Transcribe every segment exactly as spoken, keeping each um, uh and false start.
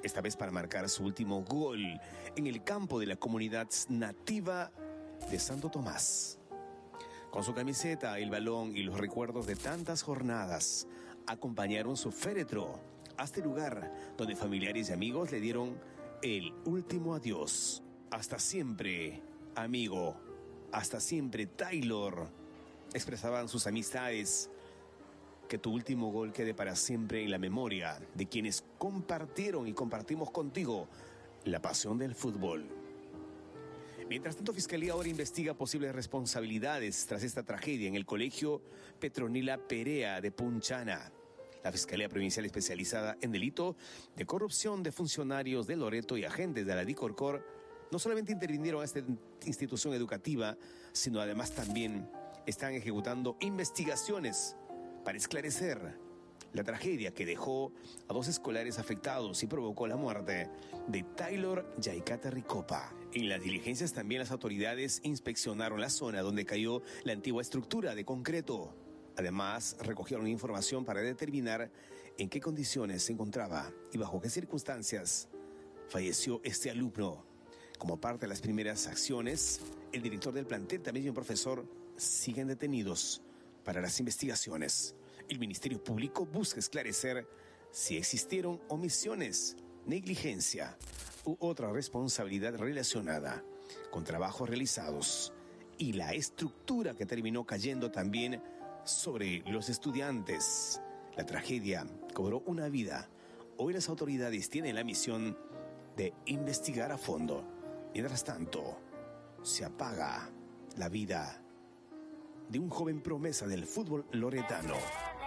esta vez para marcar su último gol en el campo de la comunidad nativa de Santo Tomás. Con su camiseta, el balón y los recuerdos de tantas jornadas acompañaron su féretro hasta el lugar donde familiares y amigos le dieron el último adiós. Hasta siempre, amigo. Hasta siempre, Taylor. Expresaban sus amistades. Que tu último gol quede para siempre en la memoria de quienes compartieron y compartimos contigo la pasión del fútbol. Mientras tanto, Fiscalía ahora investiga posibles responsabilidades tras esta tragedia en el colegio Petronila Perea de Punchana. La Fiscalía Provincial Especializada en Delito de Corrupción de Funcionarios de Loreto y agentes de la DICORCOR no solamente intervinieron a esta institución educativa, sino además también están ejecutando investigaciones para esclarecer la tragedia que dejó a dos escolares afectados y provocó la muerte de Taylor Yaicata Ricopa. En las diligencias también las autoridades inspeccionaron la zona donde cayó la antigua estructura de concreto. Además, recogieron información para determinar en qué condiciones se encontraba y bajo qué circunstancias falleció este alumno. Como parte de las primeras acciones, el director del plantel, también un profesor, siguen detenidos para las investigaciones. El Ministerio Público busca esclarecer si existieron omisiones, negligencia u otra responsabilidad relacionada con trabajos realizados y la estructura que terminó cayendo también sobre los estudiantes. La tragedia cobró una vida. Hoy las autoridades tienen la misión de investigar a fondo. Mientras tanto, se apaga la vida de un joven promesa del fútbol loretano.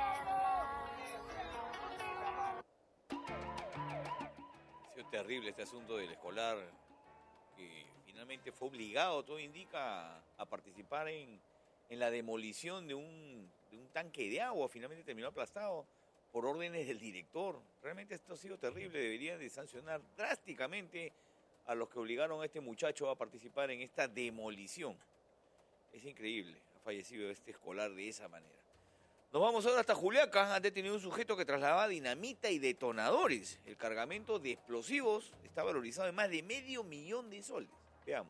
Ha sido terrible este asunto del escolar que finalmente fue obligado, todo indica, a participar en, en la demolición de un, de un tanque de agua. Finalmente terminó aplastado por órdenes del director. Realmente esto ha sido terrible. Deberían de sancionar drásticamente a los que obligaron a este muchacho a participar en esta demolición. Es increíble, ha fallecido este escolar de esa manera. Nos vamos ahora hasta Juliaca. Han detenido un sujeto que trasladaba dinamita y detonadores. El cargamento de explosivos está valorizado en más de medio millón de soles. Veamos.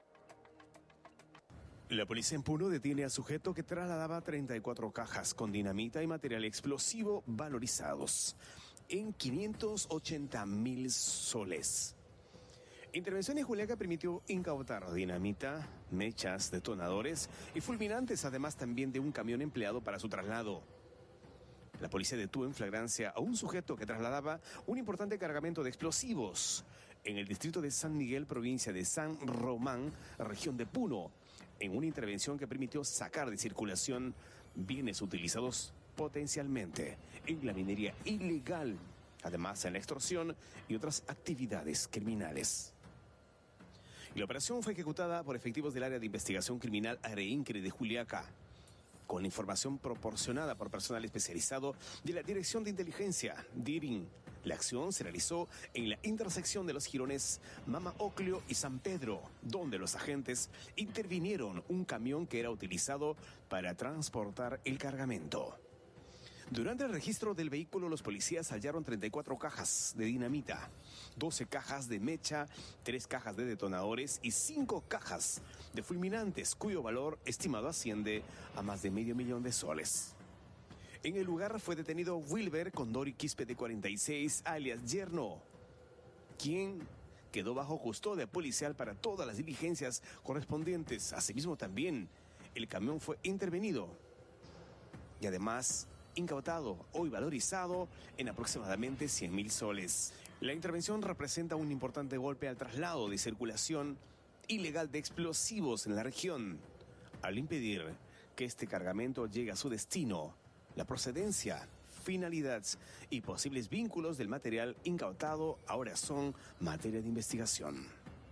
La policía en Puno detiene a sujeto que trasladaba treinta y cuatro cajas con dinamita y material explosivo valorizados en quinientos ochenta mil soles. Intervención en Juliaca permitió incautar dinamita, mechas, detonadores y fulminantes, además también de un camión empleado para su traslado. La policía detuvo en flagrancia a un sujeto que trasladaba un importante cargamento de explosivos en el distrito de San Miguel, provincia de San Román, región de Puno, en una intervención que permitió sacar de circulación bienes utilizados potencialmente en la minería ilegal, además en la extorsión y otras actividades criminales. La operación fue ejecutada por efectivos del área de investigación criminal AREINCRE de Juliaca, con información proporcionada por personal especializado de la Dirección de Inteligencia, DIRIN. La acción se realizó en la intersección de los jirones Mama Oclio y San Pedro, donde los agentes intervinieron un camión que era utilizado para transportar el cargamento. Durante el registro del vehículo, los policías hallaron treinta y cuatro cajas de dinamita, doce cajas de mecha, tres cajas de detonadores y cinco cajas de fulminantes, cuyo valor estimado asciende a más de medio millón de soles. En el lugar fue detenido Wilber Condori Quispe, de cuarenta y seis, alias Yerno, quien quedó bajo custodia policial para todas las diligencias correspondientes. Asimismo, también el camión fue intervenido y además incautado, hoy valorizado en aproximadamente cien mil soles. La intervención representa un importante golpe al traslado de circulación ilegal de explosivos en la región, al impedir que este cargamento llegue a su destino. La procedencia, finalidad y posibles vínculos del material incautado ahora son materia de investigación.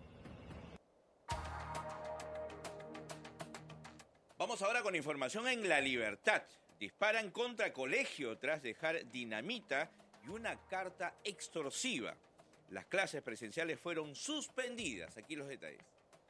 Vamos ahora con información en La Libertad. Disparan contra colegio tras dejar dinamita y una carta extorsiva. Las clases presenciales fueron suspendidas. Aquí los detalles.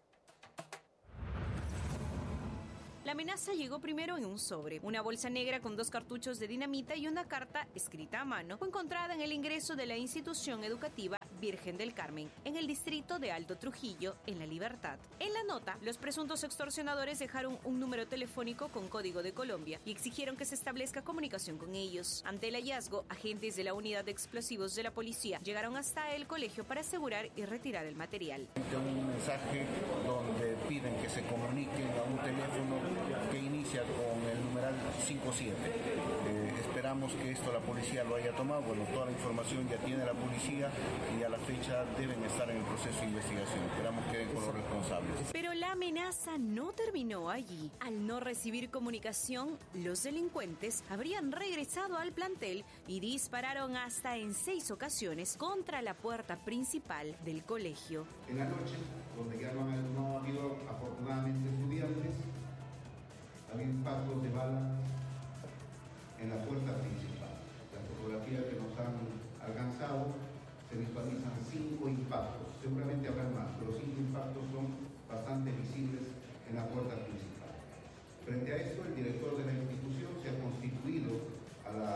La amenaza llegó primero en un sobre. Una bolsa negra con dos cartuchos de dinamita y una carta escrita a mano fue encontrada en el ingreso de la institución educativa Virgen del Carmen, en el distrito de Alto Trujillo, en La Libertad. En la nota, los presuntos extorsionadores dejaron un número telefónico con código de Colombia y exigieron que se establezca comunicación con ellos. Ante el hallazgo, agentes de la unidad de explosivos de la policía llegaron hasta el colegio para asegurar y retirar el material. Un mensaje donde piden que se comuniquen a un teléfono que inicia con el numeral cinco siete. Eh, esperamos que esto la policía lo haya tomado. Bueno, toda la información ya tiene la policía y a la fecha deben estar en el proceso de investigación. Esperamos que queden con los responsables. Pero la amenaza no terminó allí. Al no recibir comunicación, los delincuentes habrían regresado al plantel y dispararon hasta en seis ocasiones contra la puerta principal del colegio. En la noche, donde ya no, no ha habido afortunadamente estudiantes, ha habido impactos de bala en la puerta principal. La fotografía que nos han alcanzado se visualizan cinco impactos. Seguramente habrá más, pero cinco impactos son bastante visibles en la puerta principal. Frente a esto, el director de la institución se ha constituido a la,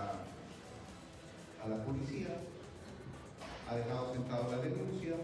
a la policía, ha dejado sentado la denuncia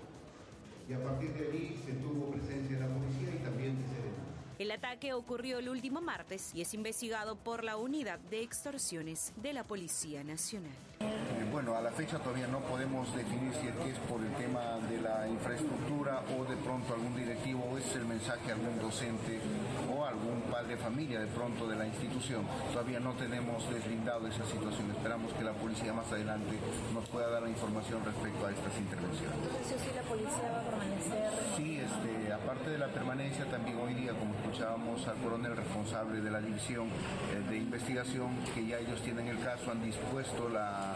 y a partir de allí se tuvo presencia de la policía y también de Serena. El ataque ocurrió el último martes y es investigado por la Unidad de Extorsiones de la Policía Nacional. Bueno, a la fecha todavía no podemos definir si es por el tema de la infraestructura o de pronto algún directivo o es el mensaje a algún docente o algún padre de familia de pronto de la institución. Todavía no tenemos deslindado esa situación. Esperamos que la policía más adelante nos pueda dar la información respecto a estas intervenciones. Entonces, ¿sí la policía va a permanecer? Sí, este, aparte de la permanencia, también hoy día, como escuchábamos al coronel responsable de la división eh, de investigación, que ya ellos tienen el caso, han dispuesto la,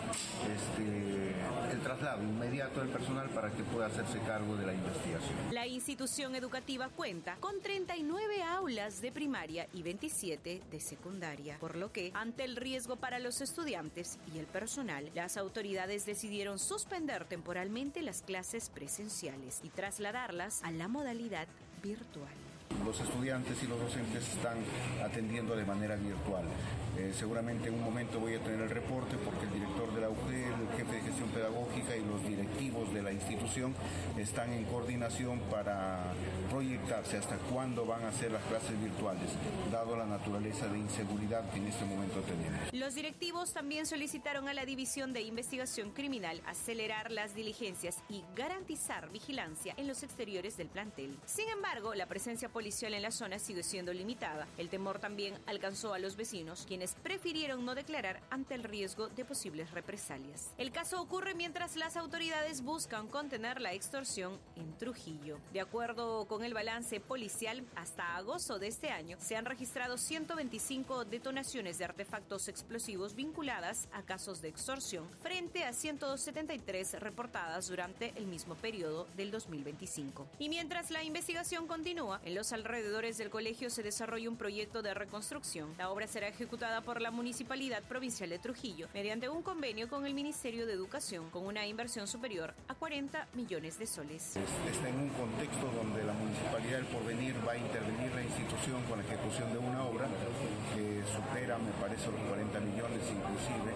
este, el traslado inmediato del personal para que pueda hacerse cargo de la investigación. La institución educativa cuenta con treinta y nueve aulas de primaria y veintisiete de secundaria, por lo que, ante el riesgo para los estudiantes y el personal, las autoridades decidieron suspender temporalmente las clases presenciales y trasladarlas a la modalidad virtual. Los estudiantes y los docentes están atendiendo de manera virtual. Eh, seguramente en un momento voy a tener el reporte porque el director de la U G E L, el jefe de gestión pedagógica y los directivos de la institución están en coordinación para proyectarse hasta cuándo van a ser las clases virtuales, dado la naturaleza de inseguridad que en este momento tenemos. Los directivos también solicitaron a la División de Investigación Criminal acelerar las diligencias y garantizar vigilancia en los exteriores del plantel. Sin embargo, la presencia policial en la zona sigue siendo limitada. El temor también alcanzó a los vecinos, quienes prefirieron no declarar ante el riesgo de posibles represalias. El caso ocurre mientras las autoridades buscan contener la extorsión en Trujillo. De acuerdo con el balance policial, hasta agosto de este año se han registrado ciento veinticinco detonaciones de artefactos explosivos vinculadas a casos de extorsión, frente a ciento setenta y tres reportadas durante el mismo periodo del dos mil veinticinco. Y mientras la investigación continúa, en los alrededores del colegio se desarrolla un proyecto de reconstrucción. La obra será ejecutada por la Municipalidad Provincial de Trujillo mediante un convenio con el Ministerio de Educación con una inversión superior a cuarenta millones de soles. Está en un contexto donde la Municipalidad del Porvenir va a intervenir la institución con la ejecución de una obra que supera, me parece, los cuarenta millones inclusive.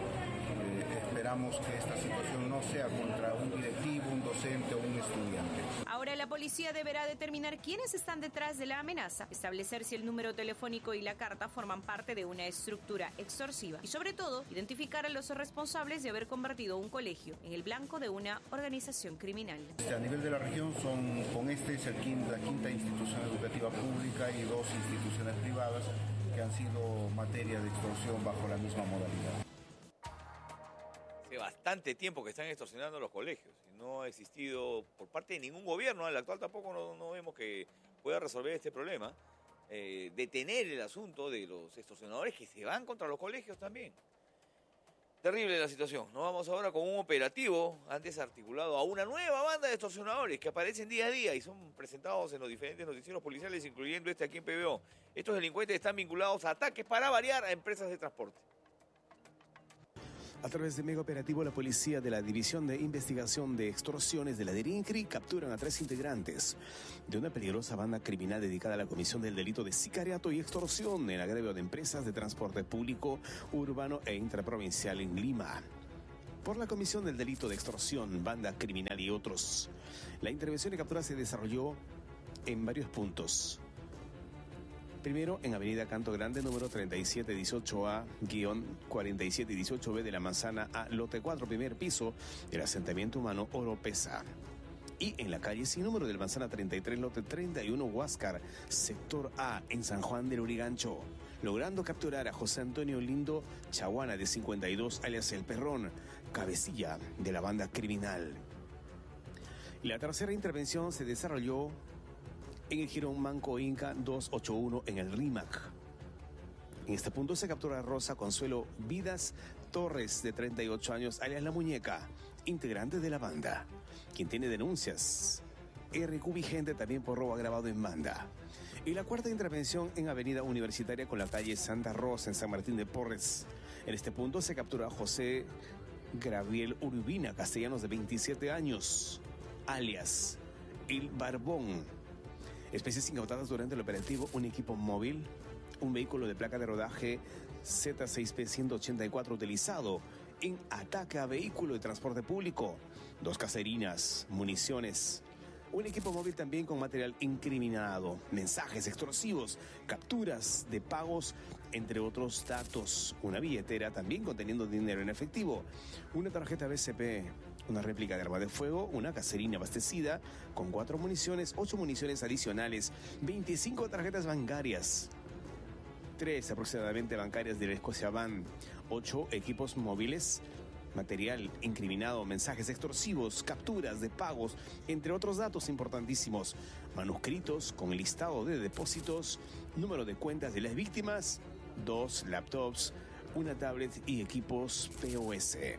Eh, esperamos que esta situación no sea contra un directivo, un docente o un estudiante. Ahora la policía deberá determinar quiénes están detrás de la amenaza, establecer si el número telefónico y la carta forman parte de una estructura extorsiva y, sobre todo, identificar a los responsables de haber convertido un colegio en el blanco de una organización criminal. A nivel de la región, son, con este es el quinta, la quinta institución educativa pública y dos instituciones privadas que han sido materia de extorsión bajo la misma modalidad. Hace bastante tiempo que están extorsionando los colegios y no ha existido por parte de ningún gobierno, el actual tampoco no, no vemos que pueda resolver este problema, eh, detener el asunto de los extorsionadores que se van contra los colegios también. Terrible la situación. Nos vamos ahora con un operativo antes articulado a una nueva banda de extorsionadores que aparecen día a día y son presentados en los diferentes noticieros policiales, incluyendo este aquí en P B O. Estos delincuentes están vinculados a ataques para variar a empresas de transporte. A través de mega operativo, la policía de la División de Investigación de Extorsiones de la DIRINCRI capturan a tres integrantes de una peligrosa banda criminal dedicada a la comisión del delito de sicariato y extorsión en agravio de empresas de transporte público, urbano e intraprovincial en Lima. por la comisión del delito de extorsión, banda criminal y otros. La intervención de captura se desarrolló en varios puntos. Primero, en Avenida Canto Grande, número treinta y siete dieciocho A cuarenta y siete dieciocho B de la Manzana A, lote cuatro, primer piso del asentamiento humano Oropesa. Y en la calle sin número del Manzana treinta y tres, lote treinta y uno, Huáscar, sector A, en San Juan del Urigancho, logrando capturar a José Antonio Lindo Chaguana, de cincuenta y dos, alias El Perrón, cabecilla de la banda criminal. La tercera intervención se desarrolló en el Jirón Manco Inca doscientos ochenta y uno en el Rímac. En este punto se captura a Rosa Consuelo Vidas Torres, de treinta y ocho años, alias La Muñeca, integrante de la banda, quien tiene denuncias R Q vigente también por robo agravado en banda. Y la cuarta intervención en Avenida Universitaria con la calle Santa Rosa en San Martín de Porres. En este punto se captura a José Gabriel Urbina Castellanos, de veintisiete años, alias El Barbón. Especies incautadas durante el operativo: un equipo móvil, un vehículo de placa de rodaje Z seis P ciento ochenta y cuatro utilizado en ataque a vehículo de transporte público, dos caserinas, municiones, un equipo móvil también con material incriminado, mensajes extorsivos, capturas de pagos, entre otros datos, una billetera también conteniendo dinero en efectivo, una tarjeta B C P, una réplica de arma de fuego, una caserina abastecida con cuatro municiones, ocho municiones adicionales, veinticinco tarjetas bancarias, tres aproximadamente bancarias de la Scotiabank, ocho equipos móviles, material incriminado, mensajes extorsivos, capturas de pagos, entre otros datos importantísimos, manuscritos con el listado de depósitos, número de cuentas de las víctimas, dos laptops, una tablet y equipos P O S.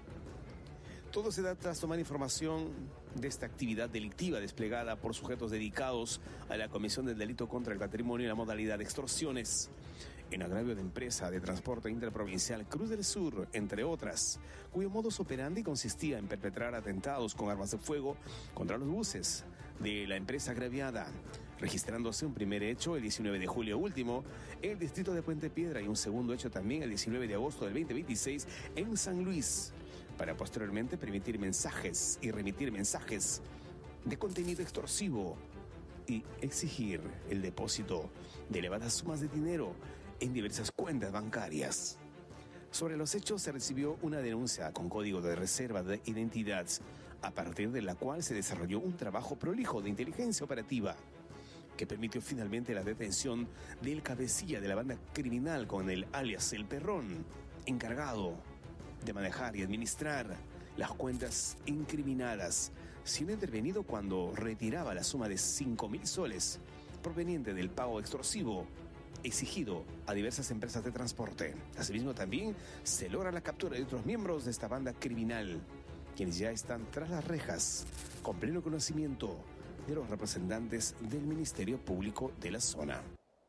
Todo se da tras tomar información de esta actividad delictiva desplegada por sujetos dedicados a la comisión del delito contra el patrimonio y la modalidad de extorsiones en agravio de empresa de transporte interprovincial Cruz del Sur, entre otras, cuyo modus operandi consistía en perpetrar atentados con armas de fuego contra los buses de la empresa agraviada, registrándose un primer hecho el diecinueve de julio último en el distrito de Puente Piedra y un segundo hecho también el diecinueve de agosto del veinte veintiséis en San Luis, para posteriormente permitir mensajes y remitir mensajes de contenido extorsivo y exigir el depósito de elevadas sumas de dinero en diversas cuentas bancarias. Sobre los hechos se recibió una denuncia con código de reserva de identidad, a partir de la cual se desarrolló un trabajo prolijo de inteligencia operativa que permitió finalmente la detención del cabecilla de la banda criminal con el alias El Perrón, encargado de manejar y administrar las cuentas incriminadas, siendo intervenido cuando retiraba la suma de cinco mil soles proveniente del pago extorsivo exigido a diversas empresas de transporte. Asimismo, también se logra la captura de otros miembros de esta banda criminal, quienes ya están tras las rejas, con pleno conocimiento de los representantes del Ministerio Público de la zona.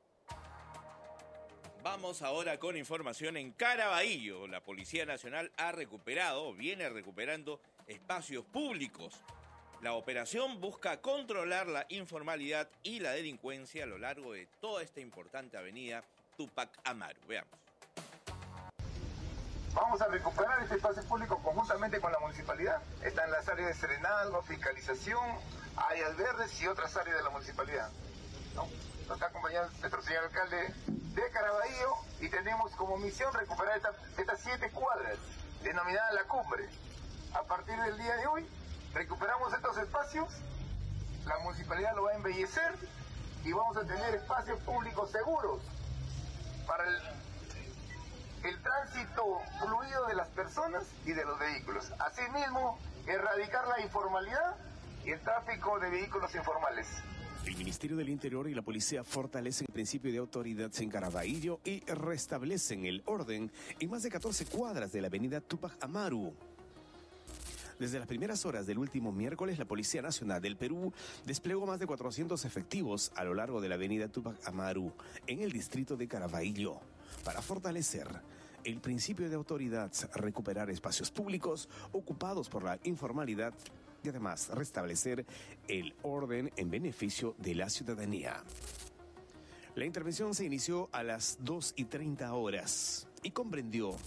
Vamos ahora con información en Caraballo. La Policía Nacional ha recuperado, viene recuperando espacios públicos. La operación busca controlar la informalidad y la delincuencia a lo largo de toda esta importante avenida Túpac Amaru. Veamos. Vamos a recuperar este espacio público conjuntamente con la municipalidad. Están las áreas de serenazgo, fiscalización, áreas verdes y otras áreas de la municipalidad, ¿no? Nos está acompañando nuestro señor alcalde de Caraballo y tenemos como misión recuperar esta, estas siete cuadras, denominadas La Cumbre. A partir del día de hoy, recuperamos estos espacios, la municipalidad lo va a embellecer y vamos a tener espacios públicos seguros para el, el tránsito fluido de las personas y de los vehículos. Asimismo, erradicar la informalidad y el tráfico de vehículos informales. El Ministerio del Interior y la Policía fortalecen el principio de autoridad en Caraballo y restablecen el orden en más de catorce cuadras de la avenida Túpac Amaru. Desde las primeras horas del último miércoles, la Policía Nacional del Perú desplegó más de cuatrocientos efectivos a lo largo de la avenida Túpac Amaru, en el distrito de Caraballo, para fortalecer el principio de autoridad, recuperar espacios públicos ocupados por la informalidad y además restablecer el orden en beneficio de la ciudadanía. La intervención se inició a las dos y treinta horas y comprendió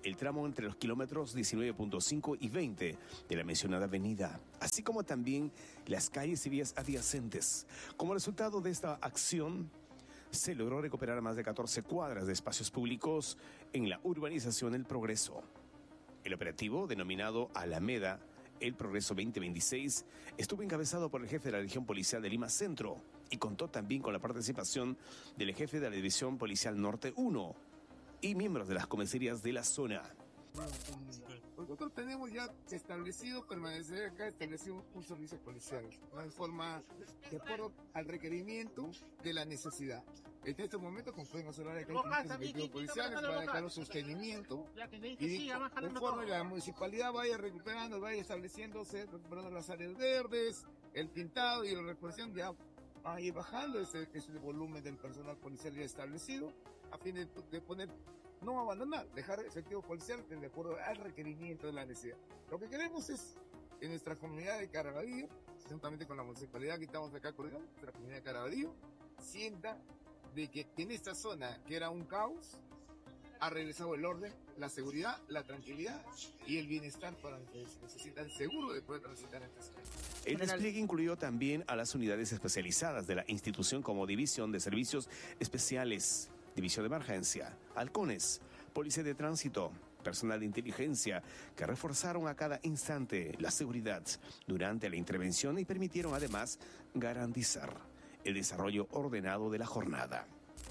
el tramo entre los kilómetros diecinueve punto cinco y veinte de la mencionada avenida, así como también las calles y vías adyacentes. Como resultado de esta acción, se logró recuperar más de catorce cuadras de espacios públicos en la urbanización El Progreso. El operativo, denominado Alameda El Progreso veinte veintiséis, estuvo encabezado por el jefe de la Región Policial de Lima Centro y contó también con la participación del jefe de la División Policial Norte uno y miembros de las comisarías de la zona. Nosotros tenemos ya establecido, permanecer acá, establecido un servicio policial, ¿no? De forma, de acuerdo al requerimiento de la necesidad. En estos momentos, como pueden observar acá, hay servicios policiales para dejar un sostenimiento y conforme la municipalidad vaya recuperando, vaya estableciéndose, recuperando las áreas verdes, el pintado y la recolección, ya va a ir bajando ese, ese volumen del personal policial ya establecido, a fin de, de poner, no abandonar, dejar efectivo policial de acuerdo al requerimiento de la necesidad. Lo que queremos es, en nuestra comunidad de Caraballo, juntamente con la municipalidad que estamos acá coordinando, nuestra comunidad de Caraballo, sienta de que en esta zona, que era un caos, ha regresado el orden, la seguridad, la tranquilidad y el bienestar para que se sientan seguros de poder transitar en esta zona. El despliegue incluyó también a las unidades especializadas de la institución como División de Servicios Especiales, División de Emergencia, Halcones, Policía de Tránsito, personal de inteligencia, que reforzaron a cada instante la seguridad durante la intervención y permitieron además garantizar el desarrollo ordenado de la jornada.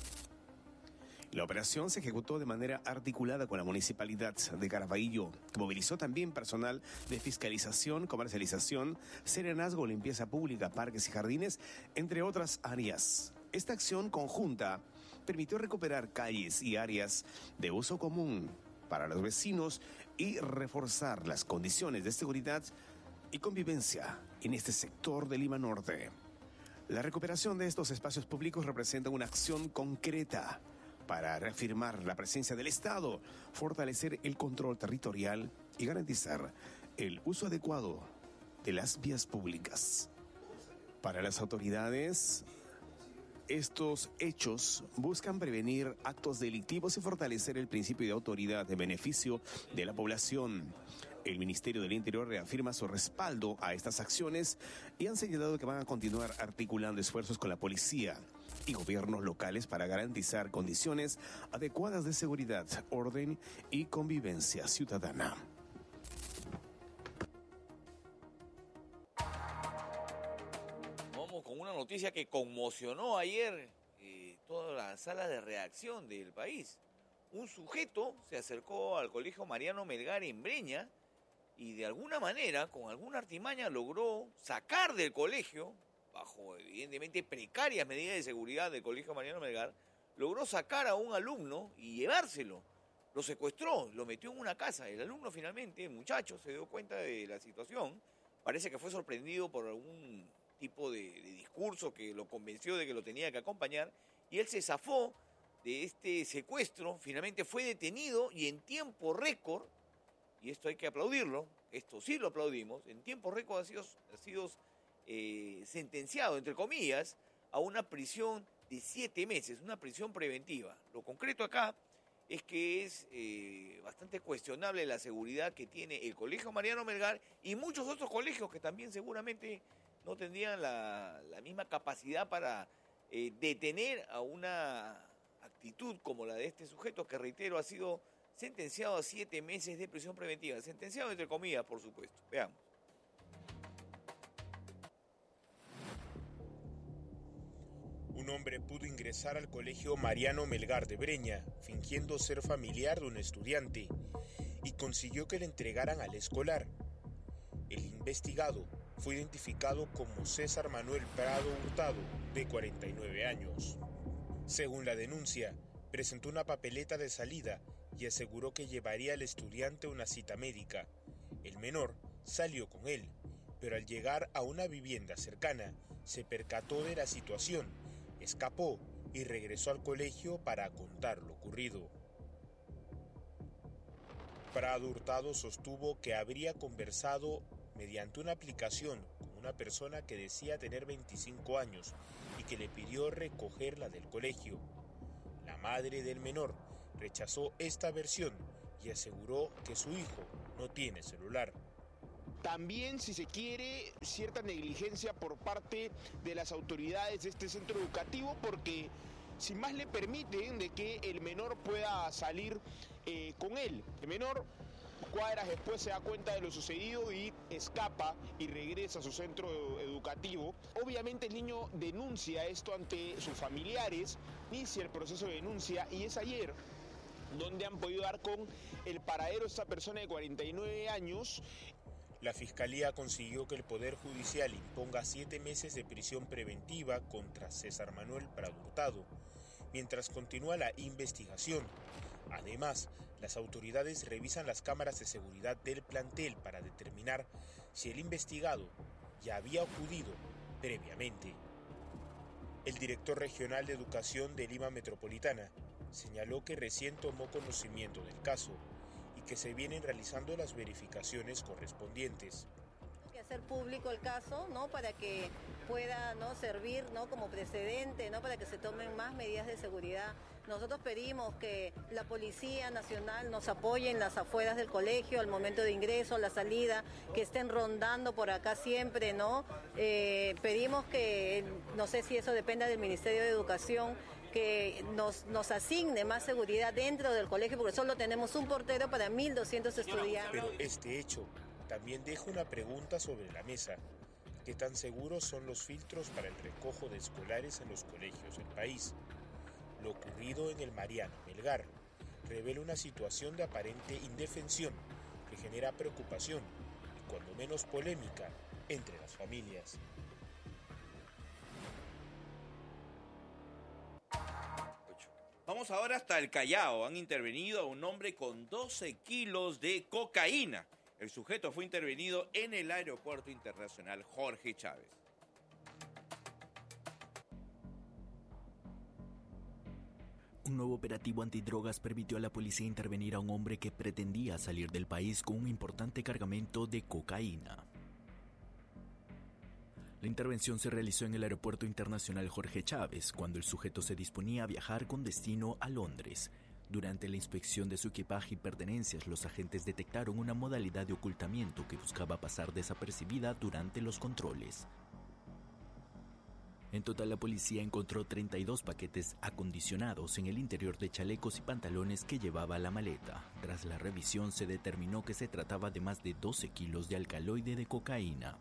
La operación se ejecutó de manera articulada con la Municipalidad de Caraballo, que movilizó también personal de fiscalización, comercialización, serenazgo, limpieza pública, parques y jardines, entre otras áreas. Esta acción conjunta permitió recuperar calles y áreas de uso común para los vecinos y reforzar las condiciones de seguridad y convivencia en este sector de Lima Norte. La recuperación de estos espacios públicos representa una acción concreta para reafirmar la presencia del Estado, fortalecer el control territorial y garantizar el uso adecuado de las vías públicas. Para las autoridades, estos hechos buscan prevenir actos delictivos y fortalecer el principio de autoridad en beneficio de la población. El Ministerio del Interior reafirma su respaldo a estas acciones y han señalado que van a continuar articulando esfuerzos con la policía y gobiernos locales para garantizar condiciones adecuadas de seguridad, orden y convivencia ciudadana. Vamos con una noticia que conmocionó ayer eh, toda la sala de reacción del país. Un sujeto se acercó al Colegio Mariano Melgar en Breña y de alguna manera, con alguna artimaña, logró sacar del colegio, bajo evidentemente precarias medidas de seguridad del Colegio Mariano Melgar, logró sacar a un alumno y llevárselo. Lo secuestró, lo metió en una casa. El alumno finalmente, el muchacho, se dio cuenta de la situación. Parece que fue sorprendido por algún tipo de, de discurso que lo convenció de que lo tenía que acompañar. Y él se zafó de este secuestro, finalmente fue detenido y en tiempo récord, y esto hay que aplaudirlo, esto sí lo aplaudimos, en tiempo récord ha sido, ha sido eh, sentenciado, entre comillas, a una prisión de siete meses, una prisión preventiva. Lo concreto acá es que es eh, bastante cuestionable la seguridad que tiene el Colegio Mariano Melgar y muchos otros colegios que también seguramente no tendrían la, la misma capacidad para eh, detener a una actitud como la de este sujeto que, reitero, ha sido sentenciado a siete meses de prisión preventiva. Sentenciado entre comillas, por supuesto. Veamos. Un hombre pudo ingresar al Colegio Mariano Melgar de Breña, fingiendo ser familiar de un estudiante, y consiguió que le entregaran al escolar. El investigado fue identificado como César Manuel Prado Hurtado, de cuarenta y nueve años. Según la denuncia, presentó una papeleta de salida y aseguró que llevaría al estudiante a una cita médica. El menor salió con él, pero al llegar a una vivienda cercana, se percató de la situación, escapó y regresó al colegio para contar lo ocurrido. Prado Hurtado sostuvo que habría conversado mediante una aplicación con una persona que decía tener veinticinco años y que le pidió recogerla del colegio. La madre del menor rechazó esta versión y aseguró que su hijo no tiene celular. También, si se quiere, cierta negligencia por parte de las autoridades de este centro educativo, porque sin más le permiten de que el menor pueda salir eh, con él. El menor cuadras después se da cuenta de lo sucedido y escapa y regresa a su centro educativo. Obviamente el niño denuncia esto ante sus familiares, inicia el proceso de denuncia y es ayer donde han podido dar con el paradero de esta persona de cuarenta y nueve años. La Fiscalía consiguió que el Poder Judicial imponga siete meses de prisión preventiva contra César Manuel Prado Hurtado, mientras continúa la investigación. Además, las autoridades revisan las cámaras de seguridad del plantel para determinar si el investigado ya había acudido previamente. El director regional de Educación de Lima Metropolitana señaló que recién tomó conocimiento del caso y que se vienen realizando las verificaciones correspondientes. Hay que hacer público el caso, ¿no? Para que pueda, ¿no?, servir, ¿no?, como precedente, ¿no?, para que se tomen más medidas de seguridad. Nosotros pedimos que la Policía Nacional nos apoye en las afueras del colegio, al momento de ingreso, a la salida, que estén rondando por acá siempre, ¿no? Eh, pedimos que, no sé si eso dependa del Ministerio de Educación, que nos, nos asigne más seguridad dentro del colegio, porque solo tenemos un portero para mil doscientos estudiantes. Pero este hecho también deja una pregunta sobre la mesa. ¿Qué tan seguros son los filtros para el recojo de escolares en los colegios del país? Lo ocurrido en el Mariano Melgar revela una situación de aparente indefensión que genera preocupación y cuando menos polémica entre las familias. Vamos ahora hasta el Callao. Han intervenido a un hombre con doce kilos de cocaína. El sujeto fue intervenido en el Aeropuerto Internacional Jorge Chávez. Un nuevo operativo antidrogas permitió a la policía intervenir a un hombre que pretendía salir del país con un importante cargamento de cocaína. La intervención se realizó en el Aeropuerto Internacional Jorge Chávez, cuando el sujeto se disponía a viajar con destino a Londres. Durante la inspección de su equipaje y pertenencias, los agentes detectaron una modalidad de ocultamiento que buscaba pasar desapercibida durante los controles. En total, la policía encontró treinta y dos paquetes acondicionados en el interior de chalecos y pantalones que llevaba la maleta. Tras la revisión, se determinó que se trataba de más de doce kilos de alcaloide de cocaína.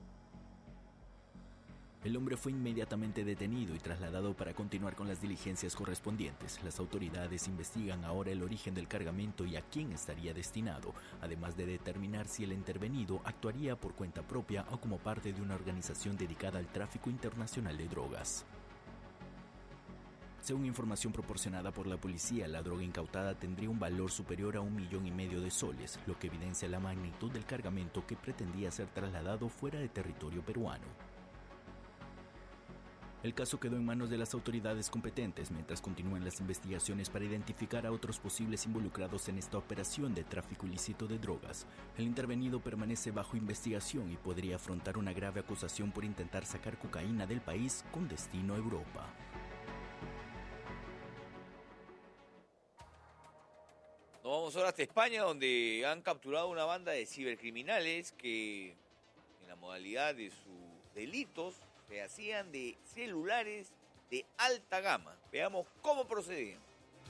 El hombre fue inmediatamente detenido y trasladado para continuar con las diligencias correspondientes. Las autoridades investigan ahora el origen del cargamento y a quién estaría destinado, además de determinar si el intervenido actuaría por cuenta propia o como parte de una organización dedicada al tráfico internacional de drogas. Según información proporcionada por la policía, la droga incautada tendría un valor superior a un millón y medio de soles, lo que evidencia la magnitud del cargamento que pretendía ser trasladado fuera de territorio peruano. El caso quedó en manos de las autoridades competentes mientras continúan las investigaciones para identificar a otros posibles involucrados en esta operación de tráfico ilícito de drogas. El intervenido permanece bajo investigación y podría afrontar una grave acusación por intentar sacar cocaína del país con destino a Europa. Nos vamos ahora hasta España, donde han capturado una banda de cibercriminales que, en la modalidad de sus delitos, se hacían de celulares de alta gama. Veamos cómo procedían.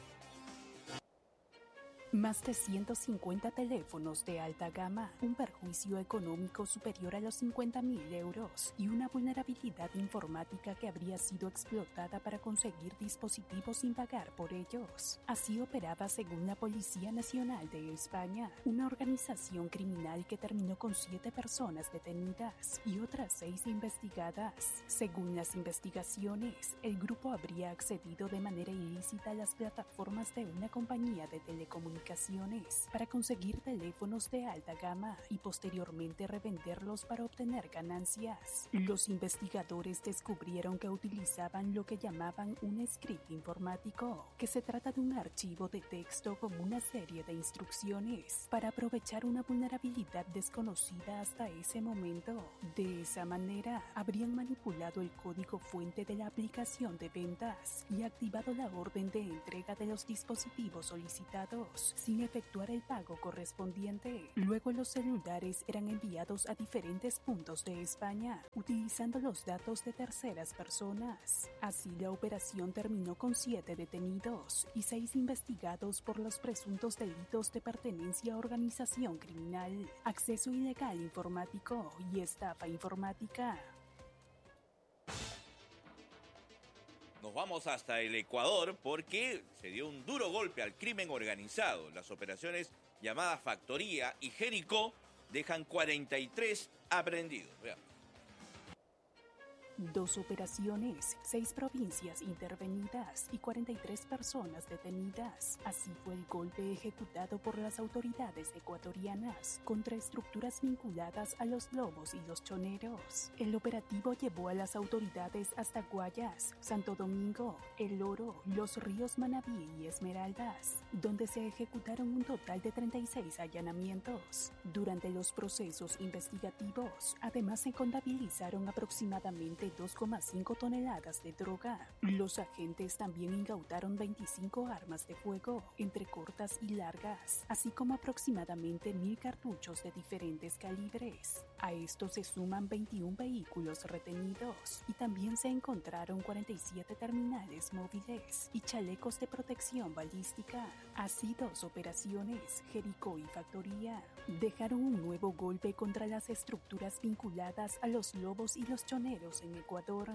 Más de ciento cincuenta teléfonos de alta gama, un perjuicio económico superior a los cincuenta mil euros y una vulnerabilidad informática que habría sido explotada para conseguir dispositivos sin pagar por ellos. Así operaba, según la Policía Nacional de España, una organización criminal que terminó con siete personas detenidas y otras seis investigadas. Según las investigaciones, el grupo habría accedido de manera ilícita a las plataformas de una compañía de telecomunicaciones para conseguir teléfonos de alta gama y posteriormente revenderlos para obtener ganancias. Los investigadores descubrieron que utilizaban lo que llamaban un script informático, que se trata de un archivo de texto con una serie de instrucciones para aprovechar una vulnerabilidad desconocida hasta ese momento. De esa manera, habrían manipulado el código fuente de la aplicación de ventas y activado la orden de entrega de los dispositivos solicitados. euros sin efectuar el pago correspondiente. Luego los celulares eran enviados a diferentes puntos de España, utilizando los datos de terceras personas. Así la operación terminó con siete detenidos y seis investigados por los presuntos delitos de pertenencia a organización criminal, acceso ilegal informático y estafa informática. Nos vamos hasta el Ecuador porque se dio un duro golpe al crimen organizado. Las operaciones llamadas Factoría y Jericó dejan cuarenta y tres aprehendidos. Veamos. Dos operaciones, seis provincias intervenidas y cuarenta y tres personas detenidas. Así fue el golpe ejecutado por las autoridades ecuatorianas contra estructuras vinculadas a los lobos y los choneros. El operativo llevó a las autoridades hasta Guayas, Santo Domingo, El Oro, Los Ríos Manabí y Esmeraldas, donde se ejecutaron un total de treinta y seis allanamientos. Durante los procesos investigativos, además se contabilizaron aproximadamente dos coma cinco toneladas de droga. Los agentes también incautaron veinticinco armas de fuego, entre cortas y largas, así como aproximadamente mil cartuchos de diferentes calibres. A esto se suman veintiún vehículos retenidos y también se encontraron cuarenta y siete terminales móviles y chalecos de protección balística. Así, dos operaciones, Jericó y Factoría, dejaron un nuevo golpe contra las estructuras vinculadas a los lobos y los choneros en Ecuador.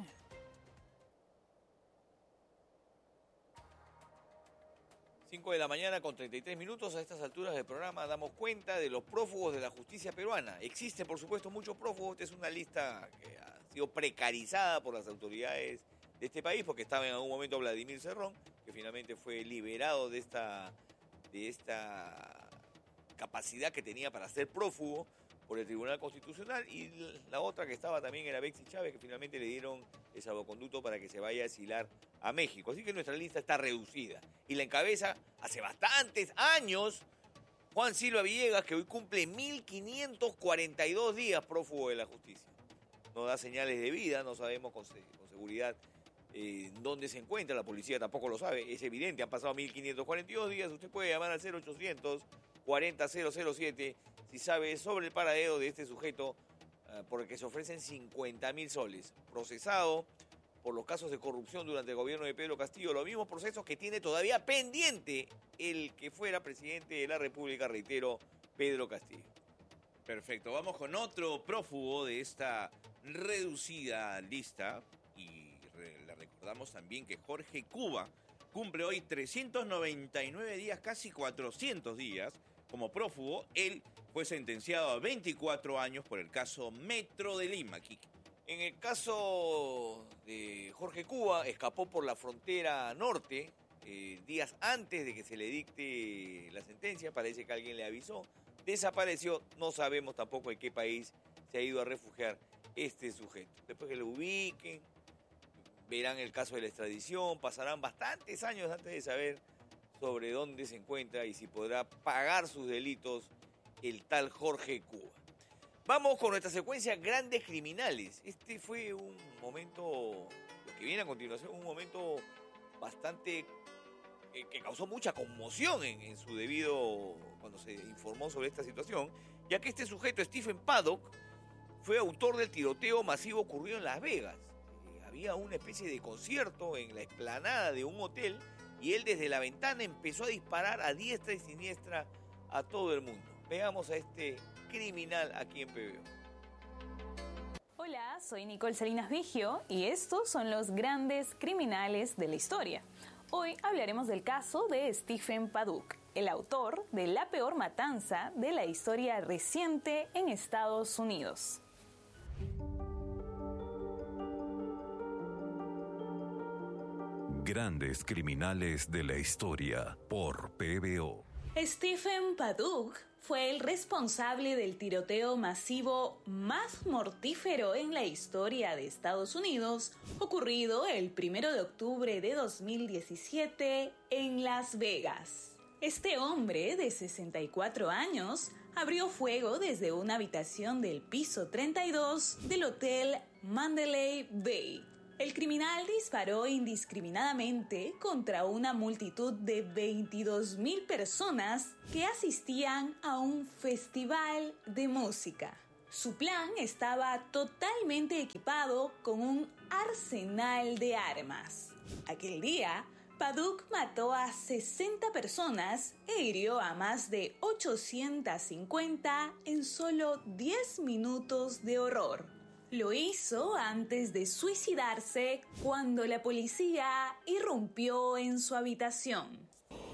cinco de la mañana con treinta y tres minutos. A estas alturas del programa damos cuenta de los prófugos de la justicia peruana. Existen, por supuesto, muchos prófugos. Esta es una lista que ha sido precarizada por las autoridades de este país, porque estaba en algún momento Vladimir Cerrón, que finalmente fue liberado de esta, de esta capacidad que tenía para ser prófugo por el Tribunal Constitucional, y la otra que estaba también era Betsy Chávez, que finalmente le dieron el salvoconducto para que se vaya a asilar a México. Así que nuestra lista está reducida. Y la encabeza hace bastantes años Juan Silva Villegas, que hoy cumple mil quinientos cuarenta y dos días prófugo de la justicia. No da señales de vida, no sabemos con, con seguridad eh, dónde se encuentra, la policía tampoco lo sabe, es evidente, han pasado mil quinientos cuarenta y dos días. Usted puede llamar al cero ochocientos cuarenta cero cero siete si sabe sobre el paradero de este sujeto, uh, por el que se ofrecen cincuenta mil soles. Procesado por los casos de corrupción durante el gobierno de Pedro Castillo, los mismos procesos que tiene todavía pendiente el que fuera presidente de la República, reitero, Pedro Castillo. Perfecto, vamos con otro prófugo de esta reducida lista, y re, le recordamos también que Jorge Cuba cumple hoy trescientos noventa y nueve días, casi cuatrocientos días, como prófugo. Él fue sentenciado a veinticuatro años por el caso Metro de Lima, Kiki. En el caso de Jorge Cuba, escapó por la frontera norte eh, días antes de que se le dicte la sentencia. Parece que alguien le avisó. Desapareció, no sabemos tampoco en qué país se ha ido a refugiar este sujeto. Después que lo ubiquen, verán el caso de la extradición, pasarán bastantes años antes de saber sobre dónde se encuentra y si podrá pagar sus delitos el tal Jorge Cuba. Vamos con nuestra secuencia Grandes Criminales. Este fue un momento, lo que viene a continuación, un momento bastante eh, que causó mucha conmoción en, en su debido, cuando se informó sobre esta situación, ya que este sujeto, Stephen Paddock, fue autor del tiroteo masivo ocurrido en Las Vegas. Eh, había una especie de concierto en la explanada de un hotel y él desde la ventana empezó a disparar a diestra y siniestra a todo el mundo. Veamos a este criminal aquí en P B O. Hola, soy Nicole Salinas Vigio y estos son los grandes criminales de la historia. Hoy hablaremos del caso de Stephen Paddock, el autor de la peor matanza de la historia reciente en Estados Unidos. Grandes criminales de la historia por P B O. Stephen Paddock fue el responsable del tiroteo masivo más mortífero en la historia de Estados Unidos, ocurrido el primero de octubre de dos mil diecisiete en Las Vegas. Este hombre de sesenta y cuatro años abrió fuego desde una habitación del piso treinta y dos del hotel Mandalay Bay, El criminal disparó indiscriminadamente contra una multitud de veintidós mil personas que asistían a un festival de música. Su plan estaba totalmente equipado con un arsenal de armas. Aquel día, Paduk mató a sesenta personas e hirió a más de ochocientas cincuenta en solo diez minutos de horror. Lo hizo antes de suicidarse cuando la policía irrumpió en su habitación.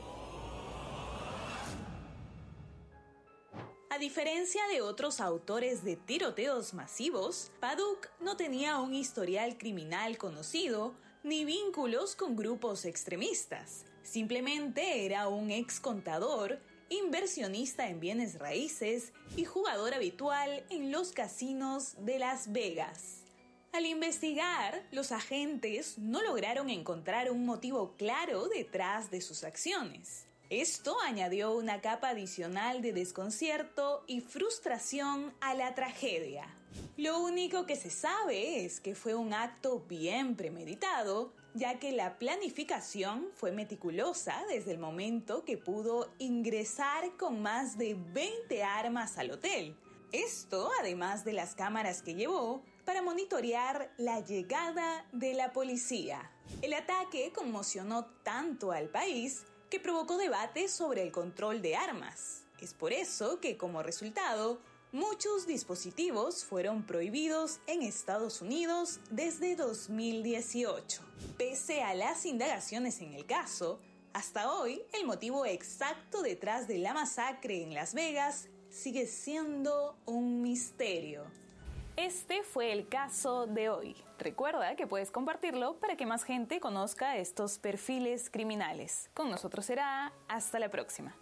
A diferencia de otros autores de tiroteos masivos, Paduk no tenía un historial criminal conocido ni vínculos con grupos extremistas. Simplemente era un ex contador, inversionista en bienes raíces y jugador habitual en los casinos de Las Vegas. Al investigar, los agentes no lograron encontrar un motivo claro detrás de sus acciones. Esto añadió una capa adicional de desconcierto y frustración a la tragedia. Lo único que se sabe es que fue un acto bien premeditado, ya que la planificación fue meticulosa desde el momento que pudo ingresar con más de veinte armas al hotel. Esto, además de las cámaras que llevó para monitorear la llegada de la policía. El ataque conmocionó tanto al país que provocó debates sobre el control de armas. Es por eso que, como resultado, muchos dispositivos fueron prohibidos en Estados Unidos desde dos mil dieciocho. Pese a las indagaciones en el caso, hasta hoy el motivo exacto detrás de la masacre en Las Vegas sigue siendo un misterio. Este fue el caso de hoy. Recuerda que puedes compartirlo para que más gente conozca estos perfiles criminales. Con nosotros será hasta la próxima.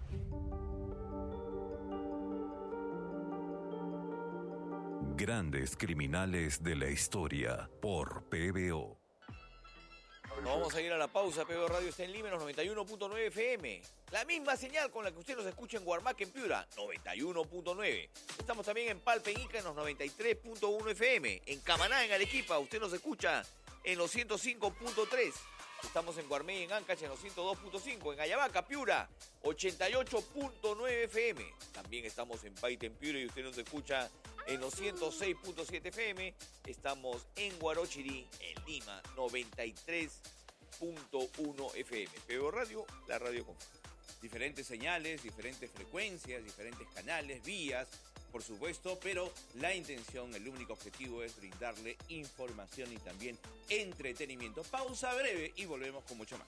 Grandes criminales de la historia por P B O. Nos vamos a ir a la pausa. P B O Radio está en Lima, en los noventa y uno punto nueve F M. La misma señal con la que usted nos escucha en Huarmaque, en Piura, noventa y uno punto nueve. Estamos también en Palpa, en Ica, en los noventa y tres punto uno F M. En Camaná, en Arequipa, usted nos escucha en los ciento cinco punto tres. Estamos en Guarmey, en Ancash, en los ciento dos punto cinco. En Ayabaca, Piura, ochenta y ocho punto nueve F M. También estamos en Paita, en Piura, y usted nos escucha en los ciento seis punto siete F M. Estamos en Huarochirí, en Lima, noventa y tres punto uno F M. P B O Radio, la radio con diferentes señales, diferentes frecuencias, diferentes canales, vías, por supuesto, pero la intención, el único objetivo es brindarle información y también entretenimiento. Pausa breve y volvemos con mucho más.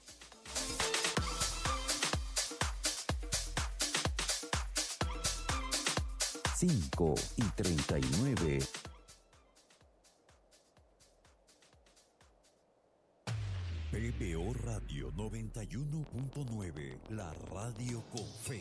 cinco y treinta y nueve. P B O Radio noventa y uno punto nueve, la radio con fe.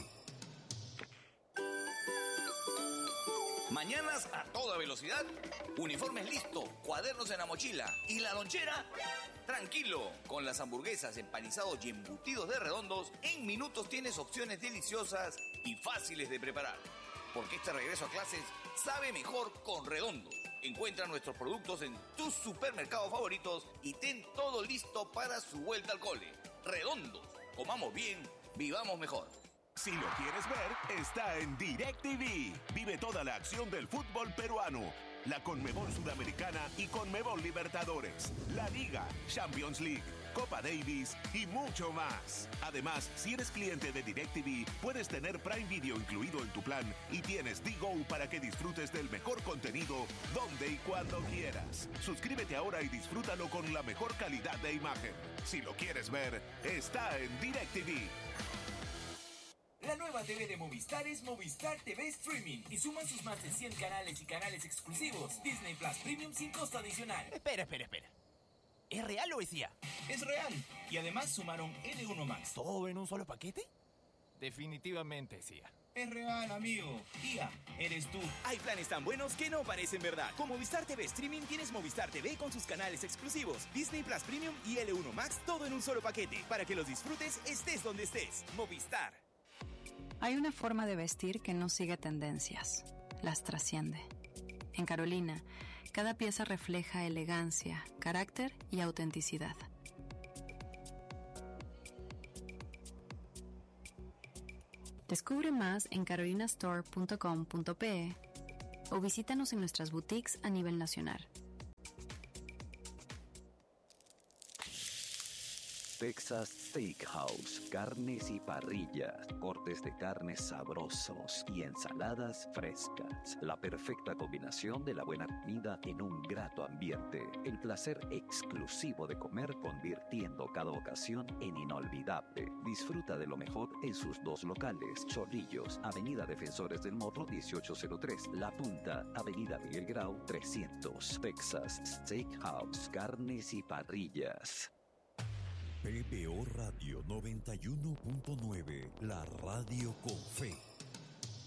Mañanas a toda velocidad, uniformes listos, cuadernos en la mochila y la lonchera. Tranquilo, con las hamburguesas, empanizados y embutidos de Redondos, en minutos tienes opciones deliciosas y fáciles de preparar. Porque este regreso a clases sabe mejor con Redondos. Encuentra nuestros productos en tus supermercados favoritos y ten todo listo para su vuelta al cole. Redondos, comamos bien, vivamos mejor. Si lo quieres ver, está en DirecTV. Vive toda la acción del fútbol peruano, la Conmebol Sudamericana y Conmebol Libertadores, la Liga, Champions League, Copa Davis y mucho más. Además, si eres cliente de DirecTV, puedes tener Prime Video incluido en tu plan y tienes D-Go para que disfrutes del mejor contenido donde y cuando quieras. Suscríbete ahora y disfrútalo con la mejor calidad de imagen. Si lo quieres ver, está en DirecTV. La nueva T V de Movistar es Movistar T V Streaming y suman sus más de cien canales y canales exclusivos. Disney Plus Premium sin costo adicional. Espera, espera, espera. ¿Es real o es I A? Es real. Y además sumaron L uno Max. ¿Todo en un solo paquete? Definitivamente es I A. Es real, amigo. I A, eres tú. Hay planes tan buenos que no parecen verdad. Con Movistar T V Streaming tienes Movistar T V con sus canales exclusivos, Disney Plus Premium y L uno Max, todo en un solo paquete. Para que los disfrutes estés donde estés. Movistar. Hay una forma de vestir que no sigue tendencias, las trasciende. En Carolina, Cada pieza refleja elegancia, carácter y autenticidad. Descubre más en carolinastore punto com punto pe o visítanos en nuestras boutiques a nivel nacional. Texas Steakhouse, carnes y parrillas, cortes de carnes sabrosos y ensaladas frescas. La perfecta combinación de la buena comida en un grato ambiente. El placer exclusivo de comer convirtiendo cada ocasión en inolvidable. Disfruta de lo mejor en sus dos locales. Chorrillos, Avenida Defensores del Morro dieciocho cero tres. La Punta, Avenida Miguel Grau trescientos. Texas Steakhouse, carnes y parrillas. P B O Radio noventa y uno punto nueve, la radio con fe.